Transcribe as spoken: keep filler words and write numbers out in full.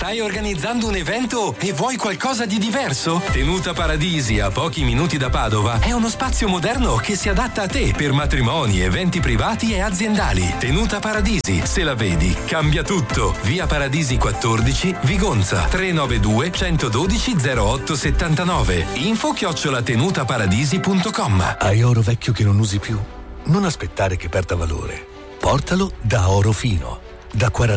Stai organizzando un evento e vuoi qualcosa di diverso? Tenuta Paradisi, a pochi minuti da Padova, è uno spazio moderno che si adatta a te per matrimoni, eventi privati e aziendali. Tenuta Paradisi, se la vedi, cambia tutto. Via Paradisi quattordici, Vigonza, tre nove due, uno uno due, zero otto sette nove. Info chiocciola tenutaparadisi punto com. Hai oro vecchio che non usi più? Non aspettare che perda valore. Portalo da Oro Fino. Da